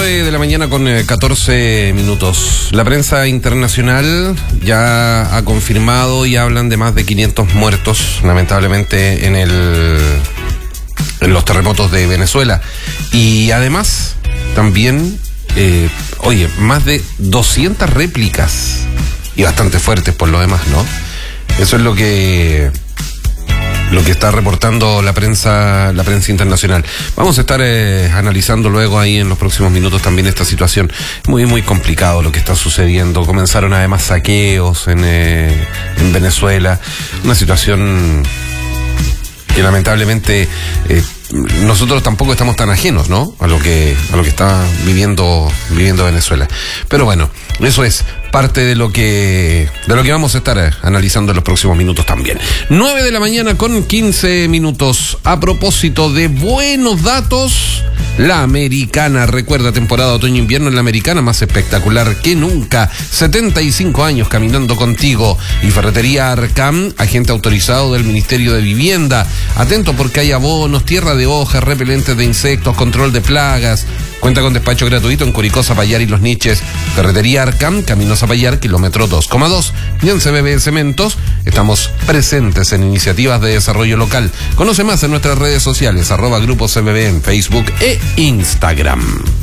9 de la mañana con 14 minutos. La prensa internacional ya ha confirmado y hablan de más de 500 muertos, lamentablemente, en los terremotos de Venezuela. Y además, también, más de 200 réplicas, y bastante fuertes por lo demás, ¿no? Eso es lo que está reportando la prensa internacional. Vamos a estar analizando luego ahí en los próximos minutos también esta situación. Muy, muy complicado lo que está sucediendo. Comenzaron además saqueos en Venezuela. Una situación que lamentablemente nosotros tampoco estamos tan ajenos, ¿no? A lo que está viviendo Venezuela. Pero bueno, eso es parte de lo que vamos a estar analizando en los próximos minutos también. 9 de la mañana con 15 minutos. A propósito de buenos datos, la Americana, recuerda, temporada otoño-invierno en la Americana, más espectacular que nunca. 75 años caminando contigo. Y Ferretería Arcam, agente autorizado del Ministerio de Vivienda. Atento porque hay abonos, tierra de hojas, repelentes de insectos, control de plagas. Cuenta con despacho gratuito en Curicó, Zapallar y Los Niches. Ferretería Arcam, Camino Zapallar, kilómetro 2,2. Y en CBB Cementos estamos presentes en iniciativas de desarrollo local. Conoce más en nuestras redes sociales, @Grupo CBB en Facebook e Instagram.